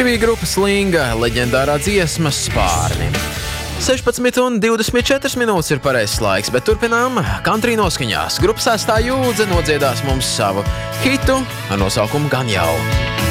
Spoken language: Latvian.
Bija grupa Slinga, leģendārā dziesma Spārni. 16:24 minūtes ir pareizs laiks, bet turpinām country noskaņās. Grupa Sestā jūdze nodziedās mums savu hitu ar nosaukumu Gan jau.